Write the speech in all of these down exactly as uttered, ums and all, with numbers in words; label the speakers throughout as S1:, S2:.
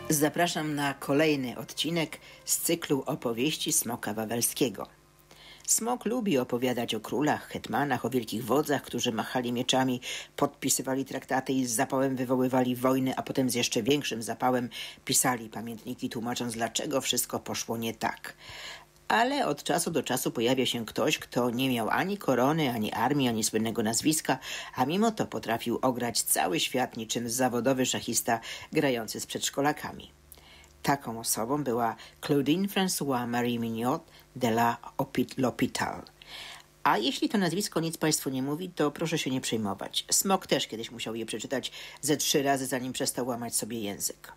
S1: Zapraszam na kolejny odcinek z cyklu opowieści Smoka Wawelskiego. Smok lubi opowiadać o królach, hetmanach, o wielkich wodzach, którzy machali mieczami, podpisywali traktaty i z zapałem wywoływali wojny, a potem z jeszcze większym zapałem pisali pamiętniki, tłumacząc, dlaczego wszystko poszło nie tak. Ale od czasu do czasu pojawia się ktoś, kto nie miał ani korony, ani armii, ani słynnego nazwiska, a mimo to potrafił ograć cały świat niczym zawodowy szachista grający z przedszkolakami. Taką osobą była Claudine Françoise Marie Mignot de la L'Hôpital. A jeśli to nazwisko nic Państwu nie mówi, to proszę się nie przejmować. Smok też kiedyś musiał je przeczytać ze trzy razy, zanim przestał łamać sobie język.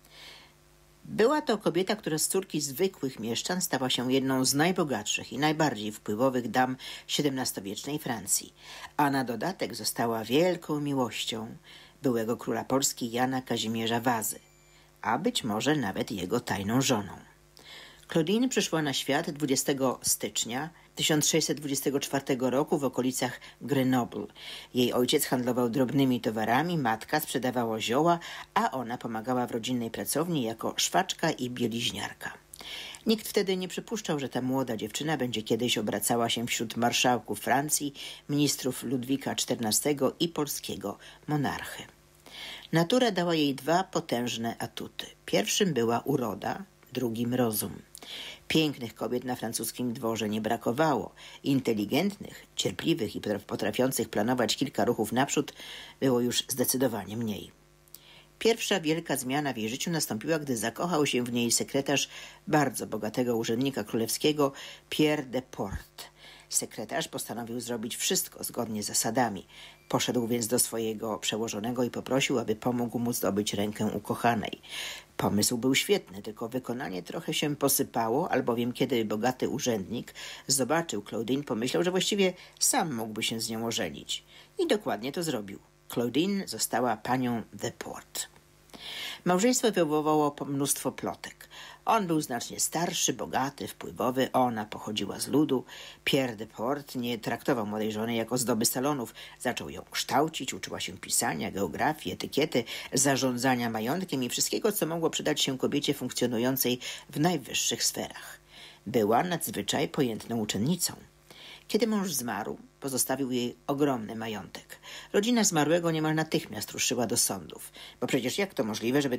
S1: Była to kobieta, która z córki zwykłych mieszczan stała się jedną z najbogatszych i najbardziej wpływowych dam siedemnastowiecznej Francji, a na dodatek została wielką miłością byłego króla Polski Jana Kazimierza Wazy, a być może nawet jego tajną żoną. Claudine przyszła na świat dwudziestego stycznia tysiąc sześćset dwudziestego czwartego roku w okolicach Grenoble. Jej ojciec handlował drobnymi towarami, matka sprzedawała zioła, a ona pomagała w rodzinnej pracowni jako szwaczka i bieliźniarka. Nikt wtedy nie przypuszczał, że ta młoda dziewczyna będzie kiedyś obracała się wśród marszałków Francji, ministrów Ludwika czternastego i polskiego monarchy. Natura dała jej dwa potężne atuty. Pierwszym była uroda, drugim rozum. Pięknych kobiet na francuskim dworze nie brakowało. Inteligentnych, cierpliwych i potrafiących planować kilka ruchów naprzód było już zdecydowanie mniej. Pierwsza wielka zmiana w jej życiu nastąpiła, gdy zakochał się w niej sekretarz bardzo bogatego urzędnika królewskiego Pierre de Port. Sekretarz postanowił zrobić wszystko zgodnie z zasadami. Poszedł więc do swojego przełożonego i poprosił, aby pomógł mu zdobyć rękę ukochanej. Pomysł był świetny, tylko wykonanie trochę się posypało, albowiem kiedy bogaty urzędnik zobaczył Claudine, pomyślał, że właściwie sam mógłby się z nią ożenić. I dokładnie to zrobił. Claudine została panią de Port. Małżeństwo wywołało mnóstwo plotek. On był znacznie starszy, bogaty, wpływowy, ona pochodziła z ludu. Pierre de Port nie traktował młodej żony jako ozdoby salonów. Zaczął ją kształcić, uczyła się pisania, geografii, etykiety, zarządzania majątkiem i wszystkiego, co mogło przydać się kobiecie funkcjonującej w najwyższych sferach. Była nadzwyczaj pojętną uczennicą. Kiedy mąż zmarł, pozostawił jej ogromny majątek. Rodzina zmarłego niemal natychmiast ruszyła do sądów, bo przecież jak to możliwe, żeby